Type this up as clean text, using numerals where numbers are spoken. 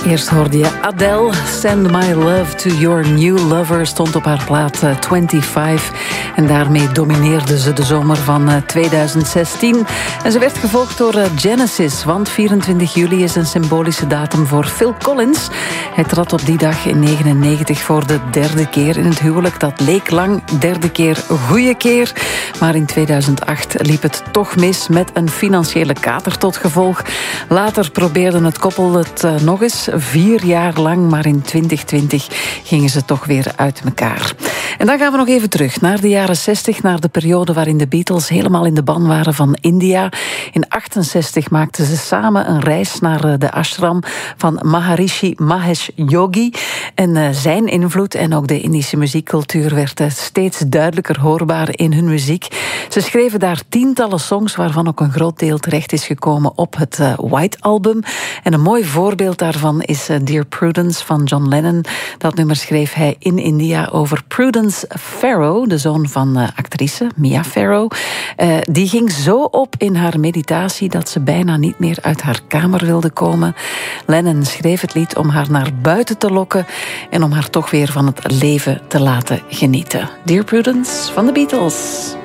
Eerst hoorde je Adele, Send My Love to Your New Lover, stond op haar plaat 25. En daarmee domineerde ze de zomer van 2016. En ze werd gevolgd door Genesis, want 24 juli is een symbolische datum voor Phil Collins. Hij trad op die dag in 1999 voor de derde keer in het huwelijk. Dat leek lang, derde keer, goeie keer. Maar in 2008 liep het toch mis met een financiële kater tot gevolg. Later probeerde het koppel het nog eens, 4 jaar lang, maar in 2020 gingen ze toch weer uit elkaar. En dan gaan we nog even terug naar de jaren 60, naar de periode waarin de Beatles helemaal in de ban waren van India. In 68 maakten ze samen een reis naar de ashram van Maharishi Mahesh Yogi. En zijn invloed en ook de Indische muziekcultuur werd steeds duidelijker hoorbaar in hun muziek. Ze schreven daar tientallen songs, waarvan ook een groot deel terecht is gekomen op het White Album. En een mooi voorbeeld daarvan is Dear Prudence van John Lennon. Dat nummer schreef hij in India over Prudence Farrow, de zoon van actrice Mia Farrow. Die ging zo op in haar meditatie dat ze bijna niet meer uit haar kamer wilde komen. Lennon schreef het lied om haar naar buiten te lokken en om haar toch weer van het leven te laten genieten. Dear Prudence van de Beatles.